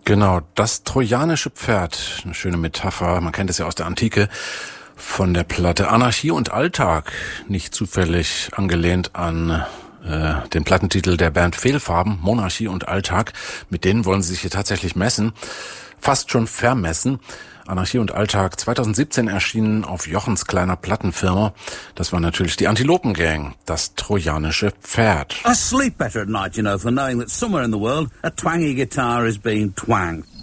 Genau, das trojanische Pferd, eine schöne Metapher, man kennt es ja aus der Antike, von der Platte Anarchie und Alltag, nicht zufällig angelehnt an den Plattentitel der Band Fehlfarben, Monarchie und Alltag. Mit denen wollen sie sich hier tatsächlich messen, fast schon vermessen. Anarchie und Alltag 2017 erschienen auf Jochens kleiner Plattenfirma. Das war natürlich die Antilopen-Gang, das trojanische Pferd. I sleep better at night, for knowing that somewhere in the world a twangy guitar is being twanged.